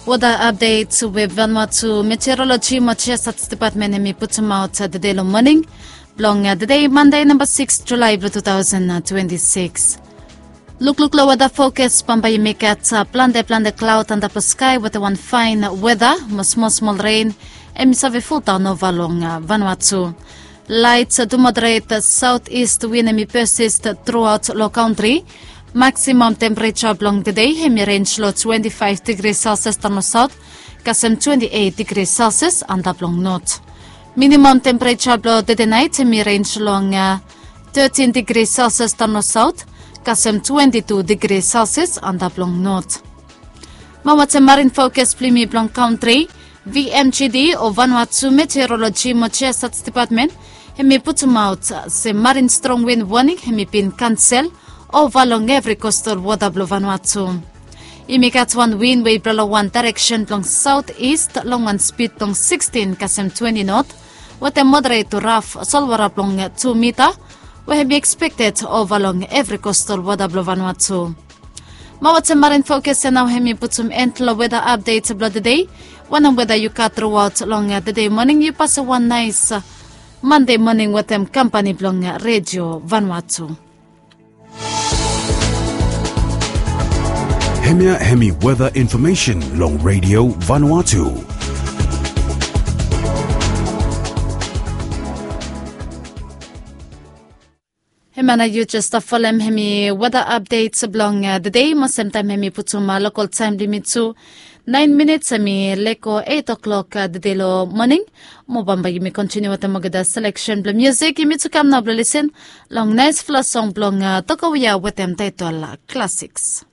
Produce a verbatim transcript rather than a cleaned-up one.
Weather updates with Vanuatu Meteorology Mochia Stats Department and me put them out the day morning. Long the day Monday number six July two thousand twenty-six. Look look low weather focus Pampai make at uh, plan the plan the cloud and the sky with the one fine weather, small small rain and misave full down over long uh, Vanuatu. Lights uh, to moderate uh, southeast wind and persist throughout low country. Maximum temperature along the day, hemi range low twenty-five degrees Celsius down south, kasem twenty-eight degrees Celsius and along north. Minimum temperature below the night, hemi range long uh, thirteen degrees Celsius down south, kasem twenty-two degrees Celsius and along north. Mawatse marine focus plimi blong country, V M G D or Vanuatu Meteorology Mochia Stats Department, hemi put out se marine strong wind warning, hemi pin cancel. Over along every coastal water below Vanuatu. Imikat one wind way below one direction long southeast, long one speed long sixteen kasem twenty knot, with a moderate to rough solwara long two meter, where be expected over along every coastal water below Vanuatu. Mawatse marine focus and now hemi put some entlo weather updates below the day. One weather you cut throughout long the day morning, you pass one nice Monday morning with them company long Radio Vanuatu. Hemia Hemi weather information long Radio Vanuatu. Hemana you just a follow Hemi weather updates along uh, the day. Most time Hemi putuma local time limit to nine minutes. Hemi leko eight o'clock uh, the day lo morning. Mobamba you may continue with the magada selection bla music. You may to come now listen long nice flow song blong uh, Tokawiya with them title uh, classics.